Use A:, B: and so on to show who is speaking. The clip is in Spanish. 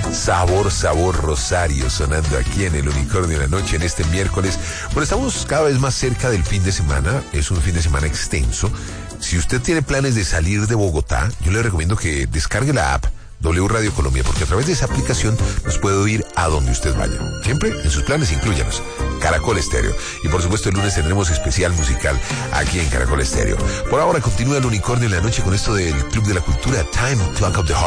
A: Sabor, sabor Rosario, sonando aquí en el Unicornio de la Noche en este miércoles. Bueno, estamos cada vez más cerca del fin de semana. Es un fin de semana extenso. Si usted tiene planes de salir de Bogotá, yo le recomiendo que descargue la app W Radio Colombia, porque a través de esa aplicación nos puede oír a donde usted vaya. Siempre en sus planes inclúyanos Caracol Estéreo. Y por supuesto el lunes tendremos especial musical aquí en Caracol Estéreo. Por ahora continúa el Unicornio en la Noche con esto del Club de la Cultura, Time Clock of the Heart.